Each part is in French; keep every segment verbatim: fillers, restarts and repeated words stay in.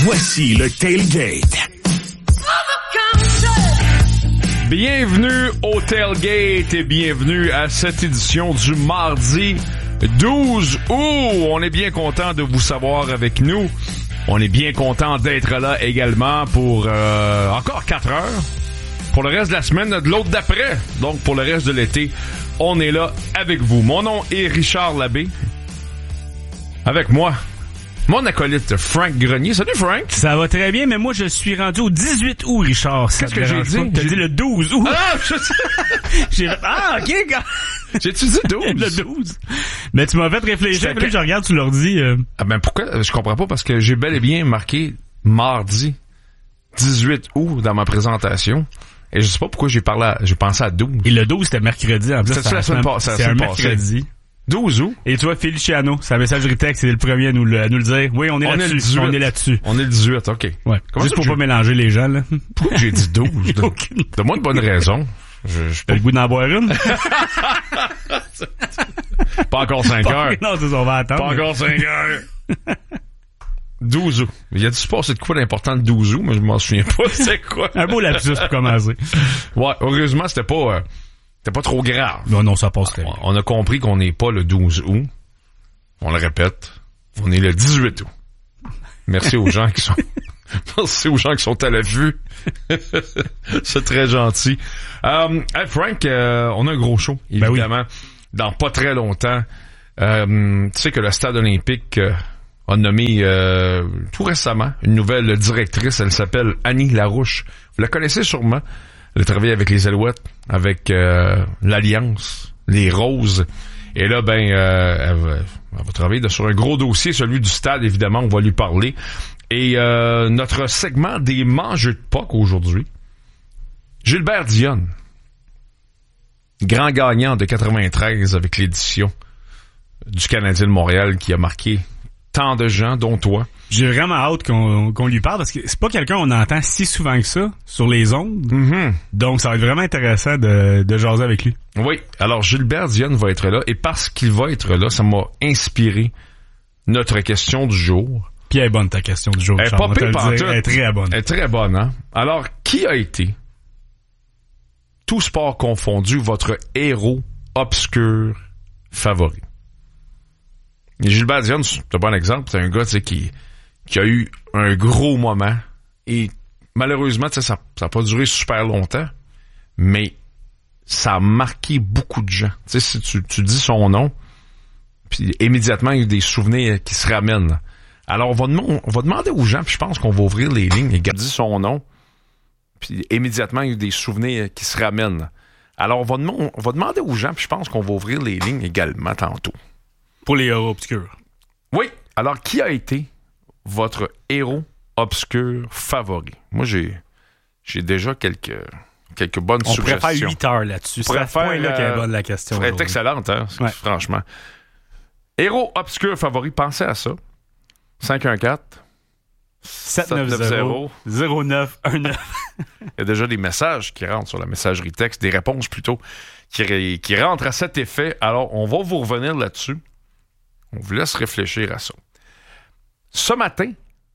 Voici le Tailgate. Bienvenue au Tailgate et bienvenue à cette édition du mardi douze août. On est bien content de vous savoir avec nous. On est bien content d'être là également pour euh, encore quatre heures. Pour le reste de la semaine, de l'autre d'après. Donc pour le reste de l'été, on est là avec vous. Mon nom est Richard Labbé. Avec moi, mon acolyte Frank Grenier. Salut Frank! Ça va très bien, mais moi je suis rendu au dix-huit août, Richard. Qu'est-ce que j'ai dit? T'as dit le douze août. Ah, je... j'ai fait, ah, ok, gars. J'ai-tu dit douze? Le douze. Mais tu m'as fait réfléchir, puis je regarde sur l'ordi. Euh... Ah ben pourquoi? Je comprends pas, parce que j'ai bel et bien marqué mardi dix-huit août dans ma présentation. Et je sais pas pourquoi j'ai parlé à, j'ai pensé à douze. Et le douze, c'était mercredi. En plus, c'est la semaine passée. C'est un mercredi. douze août. Et tu vois, Feliciano, sa messagerie texte, c'est le premier à nous le, à nous le dire. Oui, on est on là-dessus. Est le dix-huit. On est là-dessus. On est le dix-huit, OK. Ouais. Comment juste pour je... pas mélanger les gens, là. Pourquoi j'ai dit douze? De... Donne-moi une bonne raison. Je, je... T'as le goût d'en boire une? Pas encore cinq heures. Non, c'est ça, on va attendre. Pas encore cinq heures. douze août. Il y a du sport, c'est de quoi d'important le douze août, mais je m'en souviens pas. C'est quoi? Un beau lapsus pour commencer. Ouais, heureusement, c'était pas, euh, c'était pas trop grave. Non, non, ça passe très bien. On a compris qu'on n'est pas le douze août. On le répète. On est le dix-huit août. Merci aux gens qui sont, merci aux gens qui sont à l'affût. C'est très gentil. Euh, hey Frank, euh, on a un gros show, évidemment. Ben oui. Dans pas très longtemps. Euh, tu sais que le Stade olympique, euh, a nommé euh, tout récemment une nouvelle directrice. Elle s'appelle Annie Larouche. Vous la connaissez sûrement. Elle a travaillé avec les Alouettes, avec euh, l'Alliance, les Roses. Et là, ben, euh, elle, va, elle va travailler sur un gros dossier, celui du stade, évidemment, on va lui parler. Et euh, notre segment des mangeux de P O C aujourd'hui, Gilbert Dionne, grand gagnant de quatre-vingt-treize avec l'édition du Canadien de Montréal qui a marqué tant de gens, dont toi. J'ai vraiment hâte qu'on, qu'on lui parle parce que c'est pas quelqu'un qu'on entend si souvent que ça sur les ondes. Mm-hmm. Donc, ça va être vraiment intéressant de, de jaser avec lui. Oui. Alors, Gilbert Dionne va être là et parce qu'il va être là, ça m'a inspiré notre question du jour. Puis elle est bonne, ta question du jour. Elle est pas pire pantoute. Elle est très bonne. Elle est très bonne, hein? Alors, qui a été, tout sport confondu, votre héros obscur favori? Et Gilbert Dionne, c'est un bon exemple. C'est un gars, tu sais, qui, qui a eu un gros moment. Et malheureusement, tu sais, ça n'a pas duré super longtemps. Mais ça a marqué beaucoup de gens. Tu sais, si tu, tu dis son nom, puis immédiatement, il y a des souvenirs qui se ramènent. Alors, on va, dem- on va demander aux gens, puis je pense qu'on va ouvrir les lignes et garder son nom. Puis immédiatement, il y a des souvenirs qui se ramènent. Alors, on va, dem- on va demander aux gens, puis je pense qu'on va ouvrir les lignes également tantôt. Pour les héros obscurs. Oui. Alors, qui a été votre héros obscur favori? Moi, j'ai j'ai déjà quelques, quelques bonnes on suggestions. On pourrait faire huit heures là-dessus. C'est à ce point-là euh, qu'elle est bonne, la question. Elle est excellente, hein, ouais. Franchement. Héros obscur favori, pensez à ça. cinq un quatre sept neuf zéro zéro neuf un neuf Il y a déjà des messages qui rentrent sur la messagerie texte, des réponses plutôt, qui, qui rentrent à cet effet. Alors, on va vous revenir là-dessus. On vous laisse réfléchir à ça. Ce matin,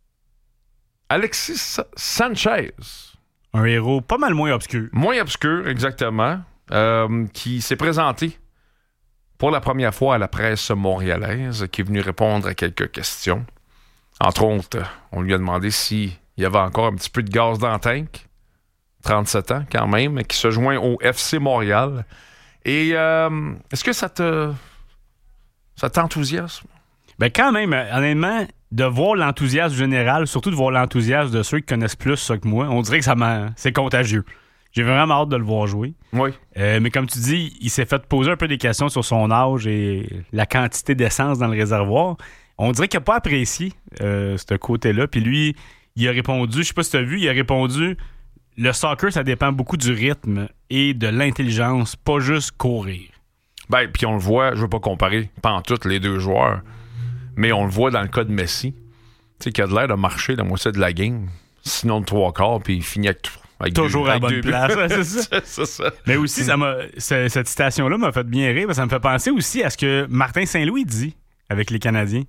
Alexis Sanchez. Un héros pas mal moins obscur. Moins obscur, exactement. Euh, qui s'est présenté pour la première fois à la presse montréalaise, qui est venu répondre à quelques questions. Entre autres, on lui a demandé s'il y avait encore un petit peu de gaz dans le tank. trente-sept ans quand même, qui se joint au F C Montréal. Et euh, est-ce que ça te... ça t'enthousiasme? Ben quand même, honnêtement, de voir l'enthousiasme général, surtout de voir l'enthousiasme de ceux qui connaissent plus ça que moi, on dirait que ça m'a... c'est contagieux. J'ai vraiment hâte de le voir jouer. Oui. Euh, mais comme tu dis, il s'est fait poser un peu des questions sur son âge et la quantité d'essence dans le réservoir. On dirait qu'il n'a pas apprécié euh, ce côté-là. Puis lui, il a répondu, je sais pas si tu as vu, il a répondu... Le soccer, ça dépend beaucoup du rythme et de l'intelligence, pas juste courir. Ben, puis on le voit, je veux pas comparer pantoute les deux joueurs, mais on le voit dans le cas de Messi, tu sais, qui a de l'air de marcher la moitié de la game, sinon de trois quarts, puis il finit avec, avec toujours deux, à la avec bonne place. Ouais, c'est ça. c'est ça. Mais aussi, ça m'a, c- cette citation-là m'a fait bien rire, parce que ça me fait penser aussi à ce que Martin Saint-Louis dit avec les Canadiens. Tu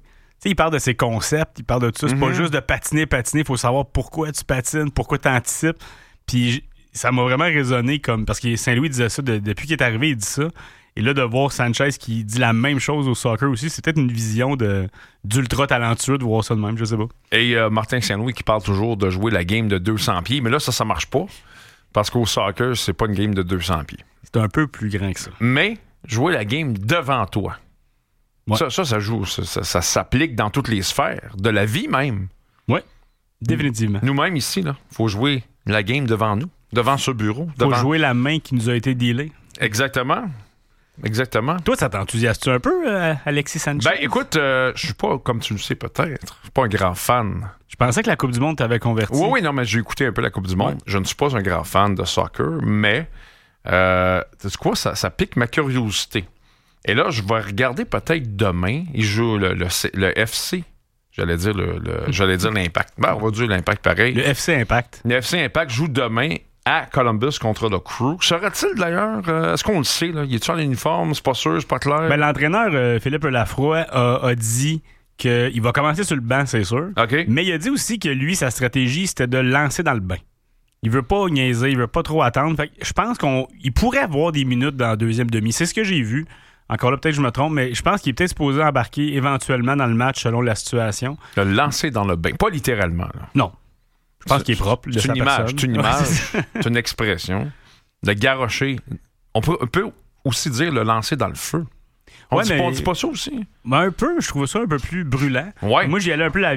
sais, il parle de ses concepts, il parle de tout ça. C'est Mm-hmm. pas juste de patiner, patiner. Il faut savoir pourquoi tu patines, pourquoi tu anticipes. Puis ça m'a vraiment résonné comme. Parce que Saint-Louis disait ça de- depuis qu'il est arrivé, il dit ça. Et là, de voir Sanchez qui dit la même chose au soccer aussi, c'est peut-être une vision de, d'ultra talentueux de voir ça de même, je sais pas. Et euh, Martin Saint-Louis qui parle toujours de jouer la game de deux cents pieds, mais là, ça, ça marche pas. Parce qu'au soccer, c'est pas une game de deux cents pieds. C'est un peu plus grand que ça. Mais jouer la game devant toi. Ouais. Ça, ça, ça joue. Ça, ça, ça s'applique dans toutes les sphères, de la vie même. Oui, définitivement. Nous-mêmes ici, il faut jouer la game devant nous, devant ce bureau. Faut Devant... jouer la main qui nous a été dealée. Exactement. Exactement. Toi, ça t'enthousiaste-tu un peu, euh, Alexis Sanchez? Ben, écoute, euh, je suis pas, comme tu le sais peut-être, je suis pas un grand fan. Je pensais que la Coupe du Monde t'avait converti. Oui, oui, non, mais j'ai écouté un peu la Coupe du Monde. Ouais. Je ne suis pas un grand fan de soccer, mais euh, tu sais quoi, ça, ça pique ma curiosité. Et là, je vais regarder peut-être demain. Il joue le, le, C- le F C. J'allais dire le, le- j'allais dire l'Impact. Ben, on va dire l'Impact pareil. Le F C Impact. Le F C Impact joue demain à Columbus contre le Crew. Sera-t-il d'ailleurs, euh, est-ce qu'on le sait, là? Il est-tu en uniforme? C'est pas sûr, c'est pas clair. Ben, l'entraîneur, euh, Philippe Lafroy, a, a dit qu'il va commencer sur le banc, c'est sûr. OK. Mais il a dit aussi que lui, sa stratégie, c'était de le lancer dans le bain. Il veut pas niaiser, il veut pas trop attendre. Fait que je pense qu'il pourrait avoir des minutes dans la deuxième demi. C'est ce que j'ai vu. Encore là, peut-être que je me trompe, mais je pense qu'il est peut-être supposé embarquer éventuellement dans le match selon la situation. Le lancer dans le bain. Pas littéralement, là. Non. Je pense qu'il est propre de C'est sa une image, personne. c'est une Ouais, image, c'est ça. c'est une expression. Le garrocher. On peut, on peut aussi dire le lancer dans le feu. On Ouais, dit, mais- pas- on dit pas ça aussi. Ben, un peu, je trouve ça un peu plus brûlant. Ouais. Moi, j'y allais un peu la